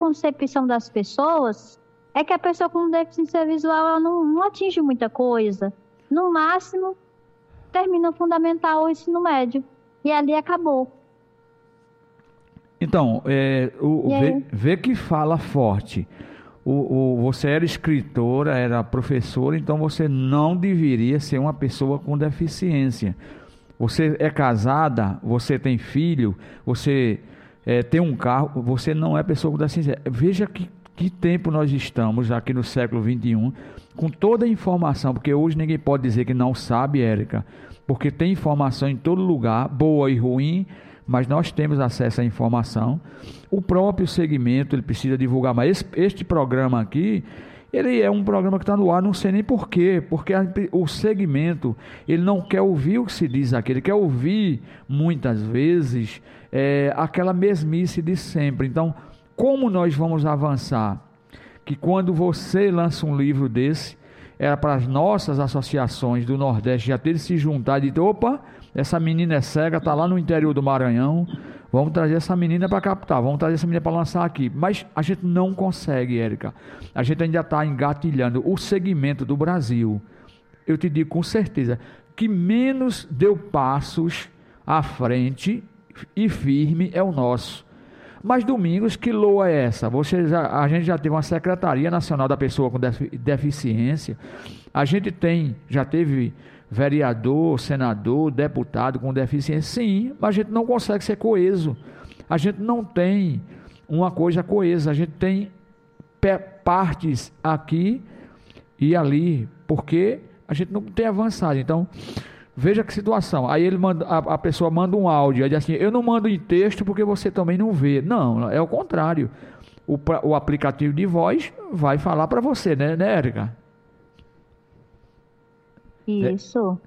concepção das pessoas é que a pessoa com deficiência visual ela não atinge muita coisa. No máximo, termina o fundamental ou o ensino médio. E ali acabou. Então, vê que fala forte. Você era escritora, era professora, então você não deveria ser uma pessoa com deficiência. Você é casada, você tem filho, você tem um carro, você não é pessoa com deficiência. Veja que tempo nós estamos aqui no século XXI, com toda a informação, porque hoje ninguém pode dizer que não sabe, Érica, porque tem informação em todo lugar, boa e ruim, mas nós temos acesso à informação. O próprio segmento, ele precisa divulgar, mas este programa aqui, ele é um programa que está no ar, não sei nem por quê, porque o segmento, ele não quer ouvir o que se diz aqui, ele quer ouvir, muitas vezes, aquela mesmice de sempre. Então, como nós vamos avançar? Que quando você lança um livro desse, era para as nossas associações do Nordeste já terem se juntado e dizer, opa, essa menina é cega, está lá no interior do Maranhão, vamos trazer essa menina para captar, vamos trazer essa menina para lançar aqui. Mas a gente não consegue, Érica. A gente ainda está engatilhando o segmento do Brasil. Eu te digo com certeza que menos deu passos à frente e firme é o nosso. Mas, Domingos, que loa é essa? A gente já teve uma Secretaria Nacional da Pessoa com Deficiência, a gente já teve vereador, senador, deputado com deficiência, sim, mas a gente não consegue ser coeso. A gente não tem uma coisa coesa, a gente tem partes aqui e ali, porque a gente não tem avançado. Então, veja que situação. Aí a pessoa manda um áudio, aí diz assim, eu não mando em texto porque você também não vê. Não, é o contrário. O aplicativo de voz vai falar para você, né, Érica? Isso.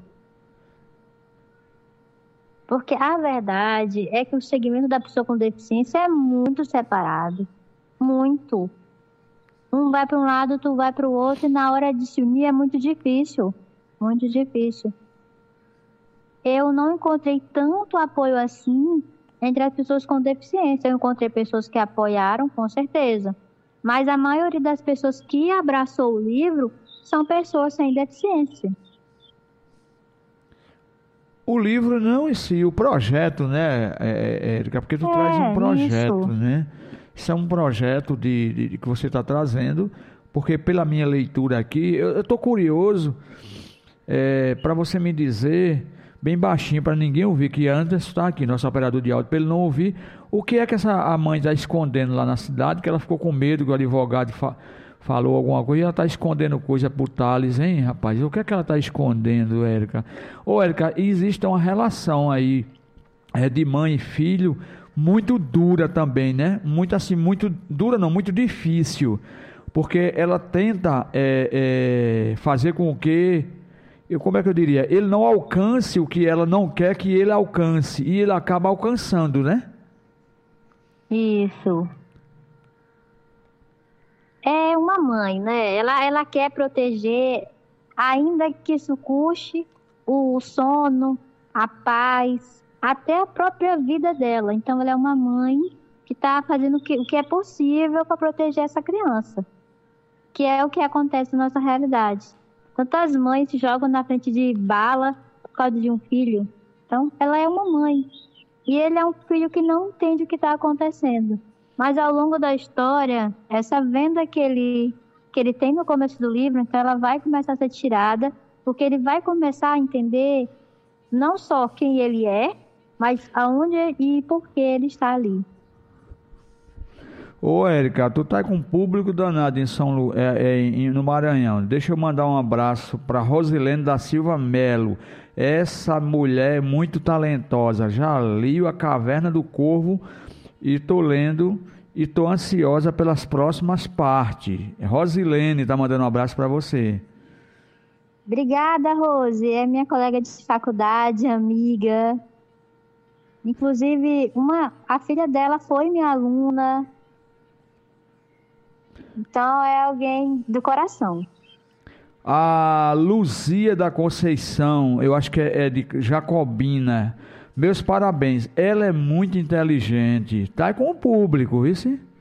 Porque a verdade é que o segmento da pessoa com deficiência é muito separado. Muito. Um vai para um lado, tu vai para o outro, e na hora de se unir é muito difícil. Muito difícil. Eu não encontrei tanto apoio assim entre as pessoas com deficiência. Eu encontrei pessoas que apoiaram, com certeza. Mas a maioria das pessoas que abraçou o livro são pessoas sem deficiência. O livro não em si, o projeto, né, Érica? Porque tu traz um projeto, isso, né? Isso é um projeto que você está trazendo, porque pela minha leitura aqui, eu estou curioso para você me dizer, bem baixinho, para ninguém ouvir, que Anderson está aqui, nosso operador de áudio, para ele não ouvir, o que é que a mãe está escondendo lá na cidade, que ela ficou com medo que o advogado falou alguma coisa e ela está escondendo coisa pro Thales, hein, rapaz? O que é que ela está escondendo, Érica? Ô, Érica, existe uma relação aí de mãe e filho muito dura também, né? Muito assim, muito dura não, muito difícil, porque ela tenta fazer com que, como é que eu diria? Ele não alcance o que ela não quer que ele alcance, e ele acaba alcançando, né? Isso. É uma mãe, né? Ela quer proteger, ainda que isso custe o sono, a paz, até a própria vida dela. Então, ela é uma mãe que está fazendo o que é possível para proteger essa criança, que é o que acontece na nossa realidade. Quantas mães se jogam na frente de bala por causa de um filho? Então, ela é uma mãe. E ele é um filho que não entende o que está acontecendo. Mas ao longo da história, essa venda que ele tem no começo do livro, então ela vai começar a ser tirada, porque ele vai começar a entender não só quem ele é, mas aonde e por que ele está ali. Ô, Érica, tu tá com um público danado no Maranhão. Deixa eu mandar um abraço para Rosilene da Silva Melo. Essa mulher é muito talentosa. Já li A Caverna do Corvo e tô lendo e tô ansiosa pelas próximas partes. Rosilene tá mandando um abraço para você. Obrigada, Rose. É minha colega de faculdade, amiga. Inclusive, a filha dela foi minha aluna. Então, é alguém do coração. A Luzia da Conceição, eu acho que é de Jacobina. Meus parabéns. Ela é muito inteligente. Tá com o público, viu?